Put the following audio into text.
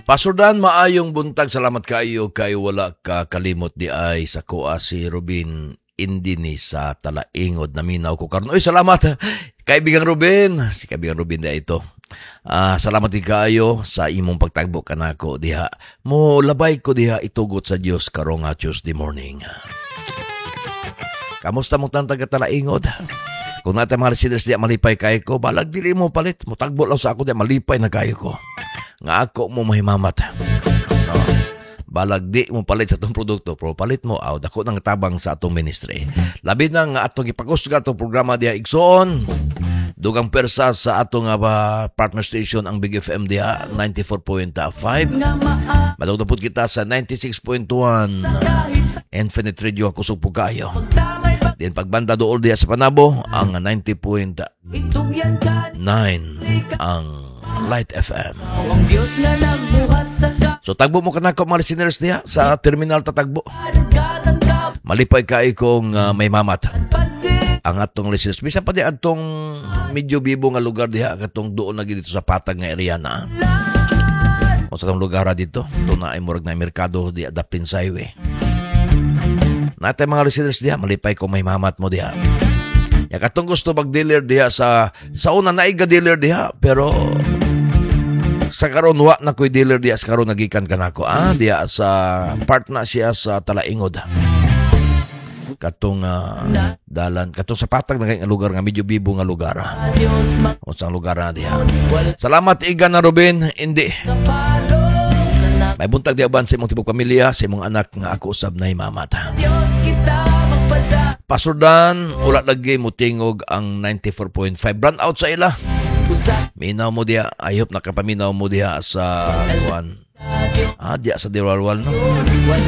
Pasurdan, maayong buntag. Salamat kayo kay wala ka kalimot di ay sa kuha si Ruben Indini sa Talaingod na minaw ko karon. Oy, salamat kaibigang Ruben. Si kaibigang Ruben di ito. Salamat din kayo sa imong pagtagbo kanako diha. Mo labay ko diha itugot sa Dios karong Tuesday morning. Kamusta mo tang taga Talaingod? Kung natin mga listeners diya malipay kayo ko, balag dili mo palit. Mutagbo lang sa ako diya, malipay na kayo ko. Nga ako mo mahimamat. Balag di mo palit sa itong produkto, pero palit mo, dako nang tabang sa atong ministry. Labi na nga atong ipakusga itong programa diya igsoon. Dugang persa sa atong partner station ang Big FM diya, 94.5. Madugtapod kita sa 96.1. Infinite Radio ang kusog po kayo. Din pagbanda dool diya sa Panabo ang 90.9 ang Light FM. So tagbo mo kanako mga listeners diya sa terminal tatagbo. Malipay kay kung may mamat. Ang atong listeners bisan pa di atong medyo bibo nga lugar diha katong doon na dito sa patag nga area na. O sa tong lugar dito, doon na ay murag na merkado di adaptin sa highway. Natay mga listeners diha, malipay kung may mamat mo diha. Ya katong gusto mag-dealer diha sa una na iga-dealer diha, pero sa karon wa na ko'y dealer diha sa karon nagikan kanako. Diha sa part na siya sa Talaingod. Katong dalan, katong sa patag na kayong lugar nga medyo bibo nga lugar. O sa lugar na diha. Salamat iga na Ruben, hindi. May buntag di aban sa imong tibok pamilya, sa imong anak nga ako usab na himamata. Pasurdan, wala lagi mo tingog ang 94.5. Brand out sa ila. Minaw mo diya, ayop nakapaminaw mo diya sa kuan. Diya sa Dirwalwal no.